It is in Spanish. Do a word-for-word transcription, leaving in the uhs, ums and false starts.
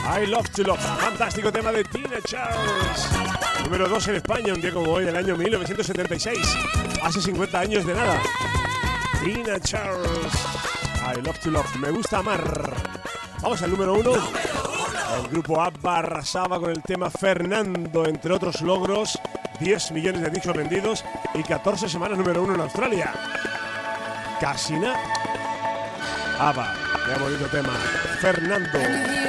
I Love to Love, fantástico tema de Tina Charles. Número dos en España, un día como hoy del año mil novecientos setenta y seis. Hace cincuenta años de nada. Tina Charles, I Love to Love, me gusta amar. Vamos al número uno. El grupo ABBA arrasaba con el tema Fernando, entre otros logros, diez millones de discos vendidos y catorce semanas número uno en Australia. Casi nada. ABBA, qué bonito tema, Fernando.